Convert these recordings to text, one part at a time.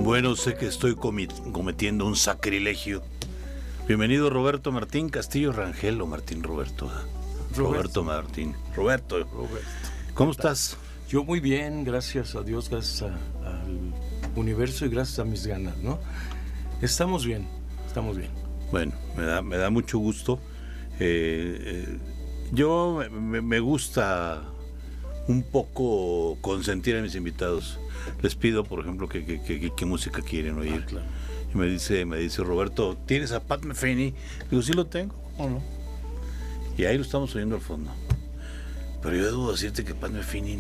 Bueno, sé que estoy cometiendo un sacrilegio. Bienvenido Roberto Martín Castillo Rangel, o Martín Roberto. Roberto Martín. Roberto. ¿Cómo estás? Yo muy bien, gracias a Dios, gracias al universo y gracias a mis ganas, ¿no? Estamos bien. Bueno, me da mucho gusto. Yo me gusta un poco consentir a mis invitados. Les pido, por ejemplo, qué música quieren oír. Claro. Y me dice Roberto, ¿tienes a Pat Metheny? Digo, sí lo tengo, ¿o no? Y ahí lo estamos oyendo al fondo. Pero yo debo decirte que Pat Metheny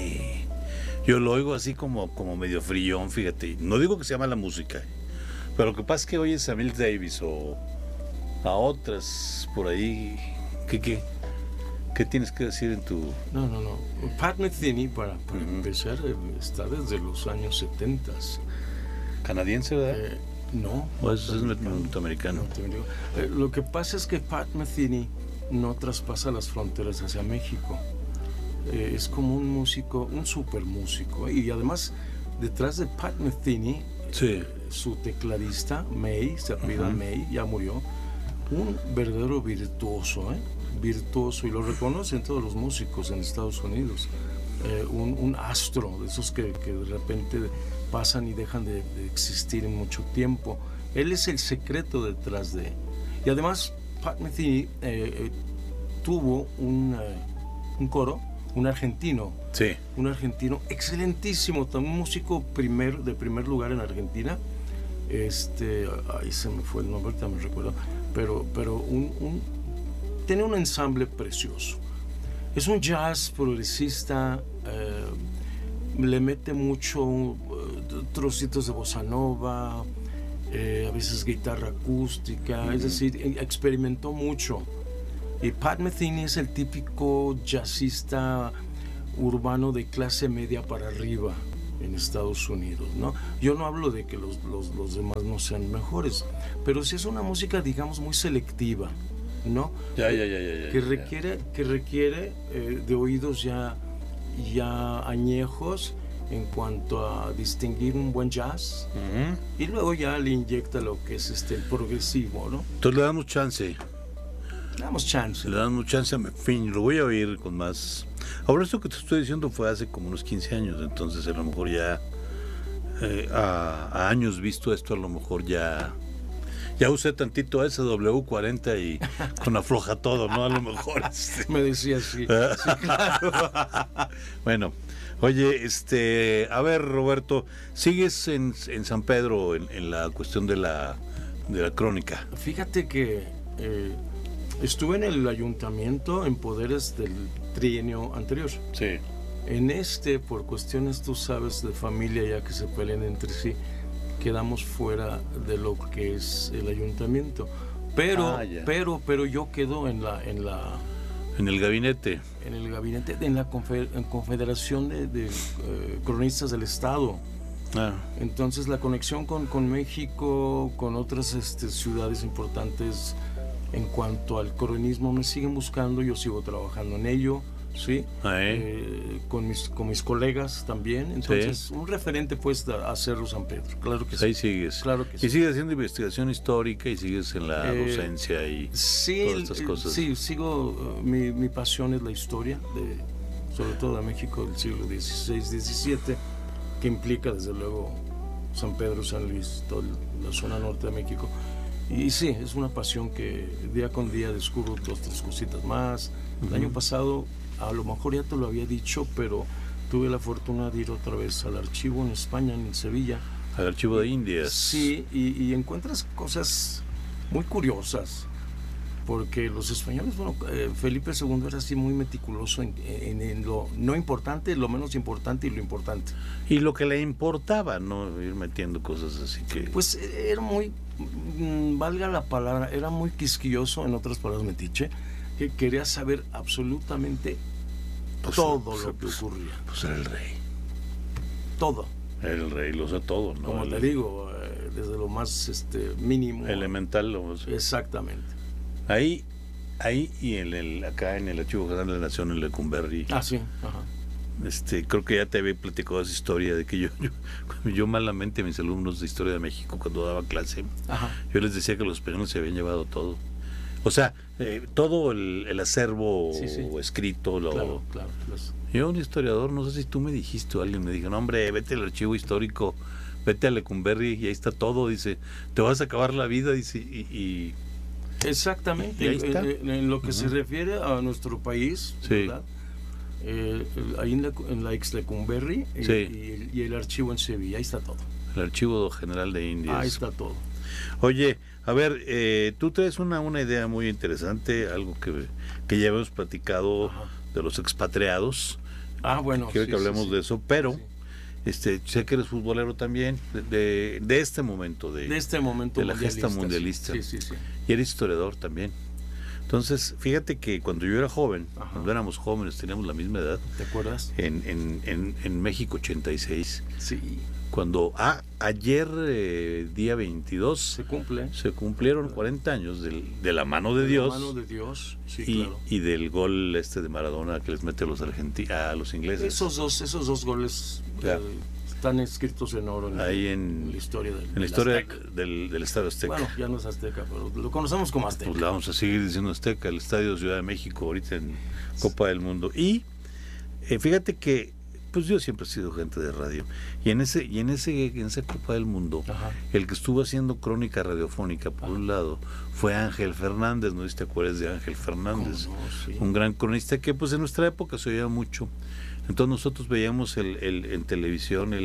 yo lo oigo así como medio frillón, fíjate. No digo que se llama la música, pero lo que pasa es que oyes a Miles Davis o a otras por ahí. ¿Qué tienes que decir en tu...? No. Pat Metheny, para empezar, está desde los años 70. ¿Canadiense, verdad? No. ¿O es norteamericano? Lo que pasa es que Pat Metheny no traspasa las fronteras hacia México. Es como un músico, un super músico. Y además, detrás de Pat Metheny, sí, su tecladista, May, se apellida May, ya murió, un verdadero virtuoso, virtuoso, y lo reconocen todos los músicos en Estados Unidos. Un astro, de esos que de repente pasan y dejan de existir en mucho tiempo. Él es el secreto detrás de... Y además, Pat Metheny tuvo un coro, un argentino. Sí. Un argentino excelentísimo, un músico de primer lugar en Argentina. Ahí se me fue el nombre, ahorita me recuerdo. Pero tiene un ensamble precioso. Es un jazz progresista, le mete mucho trocitos de bossa nova, a veces guitarra acústica, es decir, experimentó mucho. Y Pat Metheny es el típico jazzista urbano de clase media para arriba en Estados Unidos, ¿no? Yo no hablo de que los demás no sean mejores, pero sí es una música, digamos, muy selectiva, ¿no? Que requiere de oídos ya añejos en cuanto a distinguir un buen jazz, y luego ya le inyecta lo que es el progresivo, ¿no? Entonces le damos chance. Le damos chance. En fin, lo voy a oír con más. Ahora, esto que te estoy diciendo fue hace como unos 15 años, entonces a lo mejor ya a años visto esto, a lo mejor ya usé tantito SW40 y con afloja todo, ¿no? A lo mejor. Me decía así. Sí, claro. Bueno, oye, a ver, Roberto, ¿sigues en San Pedro en la cuestión de la crónica? Fíjate que estuve en el ayuntamiento en poderes del trienio anterior. Sí. Por cuestiones, tú sabes, de familia, ya que se pelean entre sí, quedamos fuera de lo que es el ayuntamiento. Pero yo quedo en el gabinete. En el gabinete, en la Confederación de Cronistas del Estado. Entonces la conexión con México, con otras ciudades importantes en cuanto al cronismo me siguen buscando, yo sigo trabajando en ello, ¿sí? Con mis colegas también, entonces sí. Un referente pues a Cerro San Pedro, claro que sí. Ahí sigues. Claro que sí. Y sigues haciendo investigación histórica y sigues en la docencia y todas estas cosas. Sí, sigo, mi pasión es la historia, sobre todo de México del siglo XVI, XVII, que implica desde luego San Pedro, San Luis, toda la zona norte de México. Y sí, es una pasión que día con día descubro 2-3 cositas más. El año pasado, a lo mejor ya te lo había dicho, pero tuve la fortuna de ir otra vez al archivo en España, en Sevilla. Al archivo de Indias. Sí, y encuentras cosas muy curiosas, porque los españoles, Felipe II era así muy meticuloso en lo no importante, lo menos importante y lo importante. Y lo que le importaba, ¿no? Ir metiendo cosas así que... Pues era muy, valga la palabra, era muy quisquilloso, en otras palabras metiche, que quería saber absolutamente todo lo que ocurría. Pues era el rey. Todo. Era el rey, lo sé todo, ¿no? Como te digo, desde lo más mínimo. Elemental. Exactamente. Ahí y acá en el Archivo General de la Nación en Lecumberri. Sí, ajá. Creo que ya te había platicado esa historia de que yo malamente a mis alumnos de Historia de México, cuando daba clase, Ajá. yo les decía que los españoles se habían llevado todo. O sea, todo el acervo escrito. Claro. Yo, un historiador, no sé si tú me dijiste o alguien me dijo, no, hombre, vete al archivo histórico, vete a Lecumberri y ahí está todo, dice, te vas a acabar la vida, dice, y exactamente, y ahí está. En lo que se refiere a nuestro país, Sí. ¿verdad? Ahí en la ex Lecumberri Sí. y el archivo en Sevilla, ahí está todo. El Archivo General de Indias. Ahí está todo. Oye, a ver, tú traes una idea muy interesante, algo que ya hemos platicado. Ajá. De los expatriados. Bueno. Quiero que hablemos de eso, pero sé que eres futbolero también, de este momento. De este momento de la gesta mundialista. Sí. Y eres historiador también. Entonces, fíjate que cuando yo era joven, cuando éramos jóvenes, teníamos la misma edad. ¿Te acuerdas? En México 86. Sí. Cuando ayer, día 22, se cumplieron 40 años de la mano de Dios. La mano de Dios, sí, claro. Y del gol de Maradona que les mete a los ingleses. Esos dos goles están escritos en oro en la historia del Estadio Azteca. Bueno, ya no es Azteca, pero lo conocemos como Azteca. Pues la vamos a seguir diciendo Azteca, el Estadio Ciudad de México, ahorita en Copa del Mundo. Y fíjate que pues yo siempre he sido gente de radio. Y en esa Copa del Mundo, el que estuvo haciendo crónica radiofónica, por un lado, fue Ángel Fernández. No sé si te acuerdas de Ángel Fernández. No, sí. Un gran cronista que pues en nuestra época se oía mucho. Entonces nosotros veíamos en televisión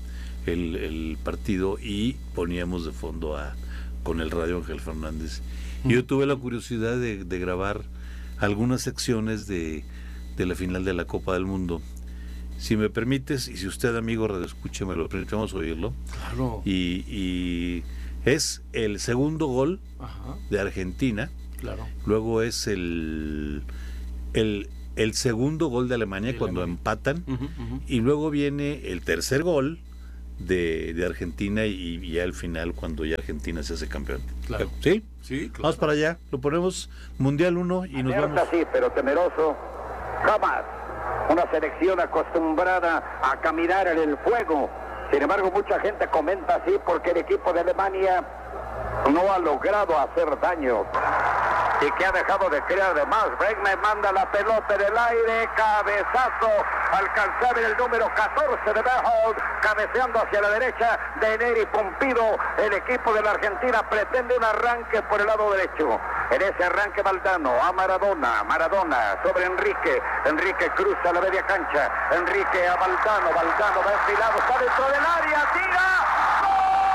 el partido y poníamos de fondo con el radio Ángel Fernández. Y yo tuve la curiosidad de grabar algunas secciones de la final de la Copa del Mundo. Si me permites, y si usted, amigo radioescucha, me lo permite, vamos a oírlo. Claro. Y es el segundo gol de Argentina. Claro. Luego es el segundo gol de Alemania cuando empatan. Y luego viene el tercer gol de Argentina y ya al final cuando ya Argentina se hace campeón. Claro. ¿Sí? Sí, claro. Vamos para allá. Lo ponemos Mundial 1 y nos vamos. Sí, pero temeroso. Jamás. Una selección acostumbrada a caminar en el fuego. Sin embargo, mucha gente comenta así porque el equipo de Alemania no ha logrado hacer daño y que ha dejado de crear de más. Bregman manda la pelota en el aire, cabezazo, alcanzar el número 14 de Berhold, cabeceando hacia la derecha de Neri Pompido. El equipo de la Argentina pretende un arranque por el lado derecho. En ese arranque Valdano a Maradona sobre Enrique cruza la media cancha, Enrique a Valdano va enfilado, está dentro del área,